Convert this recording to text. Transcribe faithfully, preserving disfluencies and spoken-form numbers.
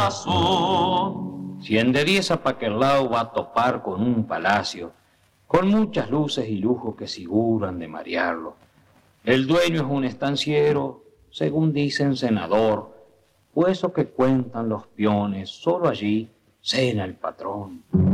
corazón. Si endereza pa' aquel lado va a topar con un palacio, con muchas luces y lujos que figuran de marearlo. El dueño es un estanciero, según dicen senador, o eso que cuentan los peones, solo allí cena el patrón.